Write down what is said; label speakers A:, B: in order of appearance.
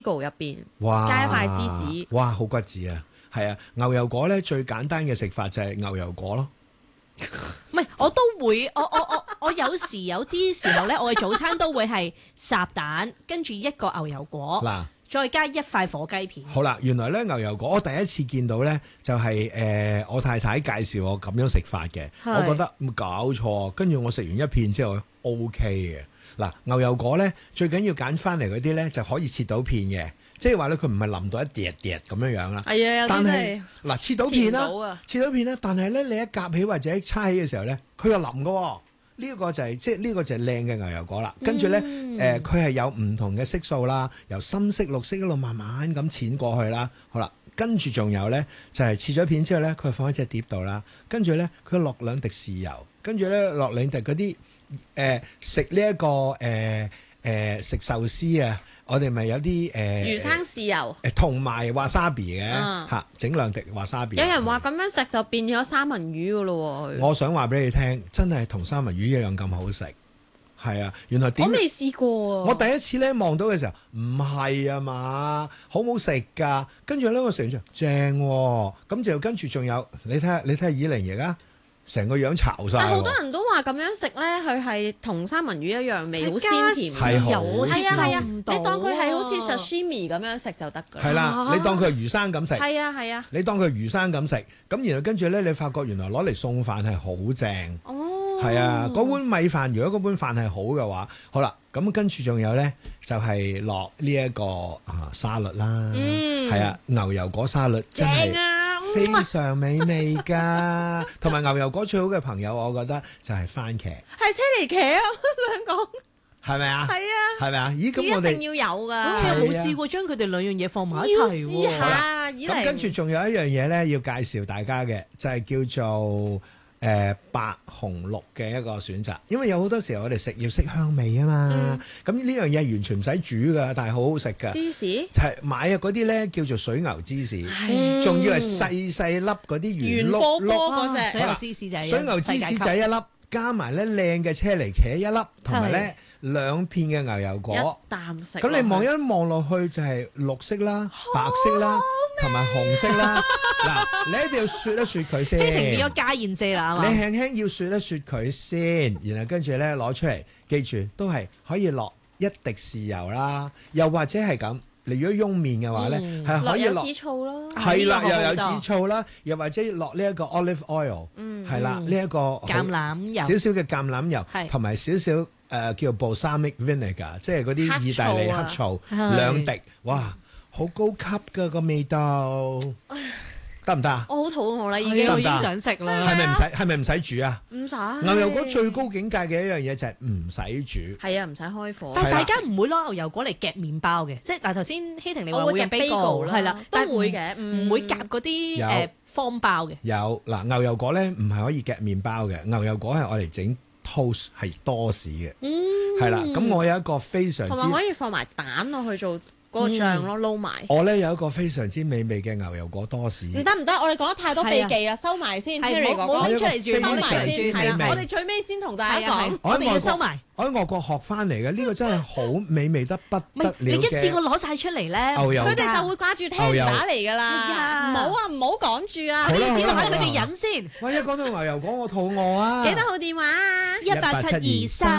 A: 入邊
B: 哇
A: 加一塊芝士。
B: 哇，好骨子啊！係啊，牛油果咧最簡單嘅食法就係牛油果咯。
C: 唔係，我都會，我有時有啲時候咧，我嘅早餐都會係烚蛋，跟住一個牛油果，
B: 嗱，
C: 再加一塊火雞片。
B: 好啦，原來咧牛油果我第一次見到咧就係、我太太介紹我咁樣食法嘅，
C: 係
B: 我覺得冇搞錯，跟住我食完一片之後 OK 嘅。嗱，牛油果咧最緊要揀翻嚟嗰啲咧就可以切到片嘅，即係話咧佢唔係淋到一碟碟咁樣樣啦。
A: 係啊，有
B: 但係
A: 啲真係
B: 嗱切到片
A: 切唔到
B: 啦
A: 啊，
B: 切到片啦，但係咧你一夾起或者叉起嘅時候咧，佢又腍嘅喎。呢一個就係即係呢個就係靚嘅牛油果啦。跟住咧佢係有唔同嘅色素啦，由深色、綠色一路慢慢咁淺過去啦。好啦，跟住仲有咧就係切咗片之後咧，佢放喺隻碟度啦。跟住咧佢落兩滴豉油，跟住咧落兩滴嗰啲食呢一個食壽司啊，我哋咪有啲
A: 魚生豉油。
B: 同埋 wasabi 嘅
A: 嗯
B: 嚇，整兩滴 wasabi。
A: 有人話咁樣食就變咗三文魚噶咯喎。
B: 我想話俾你聽，真係同三文魚一樣咁好食。係啊，原來
A: 我
B: 點？
A: 未試過啊。
B: 我第一次咧望到嘅時候，唔係啊嘛，好唔好食㗎？跟住咧我食完之後正喎，咁就跟住仲有，你睇下以玲而家成個樣巢晒喎。
A: 但好多人都話咁樣食咧，佢係同三文魚一樣味，好鮮甜。
B: 係好
A: 係啊係啊，
C: 接受唔到
A: 你當佢係好似 sashimi 咁樣食就得㗎啦。
B: 係啦，你當佢係魚生咁食。
A: 係啊係啊。
B: 你當佢係魚生咁食，咁然後跟住咧，你發覺原來攞嚟送飯係好正。
A: 哦。
B: 係啊，嗰碗米飯，如果嗰碗飯係好嘅話，好啦，咁跟住仲有咧，就係落呢一個沙律啦，係啊，牛油果沙律真係
A: 正啊！
B: 非常美味㗎，同埋牛油果最好嘅朋友，我覺得就係番茄，
A: 係車厘茄啊！想講
B: 係咪啊？
A: 係啊，
B: 係咪啊？咦，咁我
A: 一定
B: 哋
A: 要有㗎。
C: 咁你有冇試過將佢哋兩樣嘢放埋一
A: 要
C: 齊
A: 試
C: 喎？
A: 下，以
B: 咁跟住
A: 嚟
B: 仲有一樣嘢咧，要介紹大家嘅，就係叫做白紅綠嘅一個選擇，因為有好多時候我哋食要色香味啊嘛，咁呢樣嘢完全唔使煮噶，但係好好食噶，
A: 芝士
B: 就係買啊嗰啲咧叫做水牛芝士，
A: 係
B: 仲要係細細粒嗰啲圓碌
A: 圓波波
B: 碌，
A: 嗰隻
C: 水牛芝士仔，
B: 水牛芝士仔一粒，加埋咧靚嘅車厘茄一粒，同埋咧2片嘅牛油果，
A: 一啖食。
B: 咁你望一望落去就係綠色啦、白色啦，同埋紅色啦。嗱，你一定要雪一雪佢先。
C: 希婷變咗家燕姐啦，係
B: 你
C: 嘛？
B: 輕輕要雪一雪佢先，然後跟住咧攞出嚟，記住都係可以落一滴豉油啦，又或者係咁，你如果翁面嘅話咧，係可以落
A: 落柚子醋咯。
B: 係啦，
C: 呢個好
B: 又有
C: 多
B: 紫醋啦，又或者落呢一個 olive oil，係啦，呢一個
C: 橄欖油
B: 少少嘅橄欖油，
C: 係
B: 同埋少少叫 balsamic vinegar，即係嗰啲意大利黑醋
C: 黑醋啊
B: 2滴，哇，好高級㗎個味道，得唔得啊？
A: 我好肚餓啦，已
C: 係啊
A: 經
C: 我已經想食啦。
B: 係咪唔使煮啊？
A: 唔使。
B: 牛油果最高境界嘅一樣嘢就係唔使煮。
A: 係啊，唔使開火。
C: 但係
B: 係啦
C: 大家唔會攞牛油果嚟夾麵包嘅，即係嗱頭先希婷你話
A: 我會夾
C: 會有
A: bagel 啦
C: 係啦，但係
A: 都會嘅
C: 唔會夾嗰啲
B: 有
C: 方包嘅。
B: 有嗱，牛油果咧唔係可以夾麵包嘅，牛油果係我嚟整 toast 係多士嘅，係啦。咁我有一個非常之
A: 同埋可以放埋蛋落去做嗰個醬咯，撈埋。
B: 我咧有一個非常之美味嘅牛油果多士。
A: 唔得唔得，我哋講得太多秘技啦，收埋先
C: 係
A: Terry 哥哥
C: 冇拎出嚟住，
B: 非常
A: 收埋
B: 之
A: 先，係啦，
B: 美味
A: 我哋最尾先同大家講。
C: 我哋要收埋。
B: 我喺外國學翻嚟嘅，呢個真係好美味得不
C: 唔係
B: 得了
C: 你一次過
B: 嘅
C: 攞晒出嚟咧，
B: 牛油
A: 佢哋就會掛住 Terry 打嚟㗎
C: 係
A: 啦，
C: 啊
A: 唔好啊，唔好講住啊
B: 好，啦
C: 點下佢
B: 好啦
C: 哋忍先？
B: 喂，一講到牛油果，我肚餓啊！
A: 記得好電話啊！
C: 18723